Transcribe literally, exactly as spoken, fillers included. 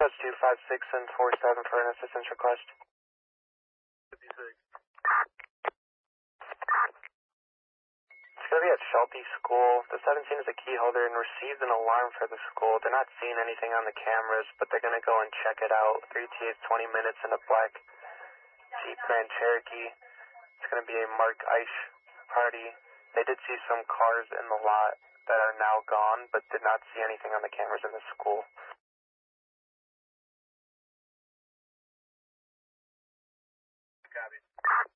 Dispatch two five six and four seven for an assistance request. fifty-six. It's going to be at Shelby School. The seventeen is a key holder and received an alarm for the school. They're not seeing anything on the cameras, but they're going to go and check it out. three T As, twenty minutes in a black Jeep Grand Cherokee. It's going to be a Mark Eiche party. They did see some cars in the lot that are now gone, but did not see anything on the cameras in the school. Copy.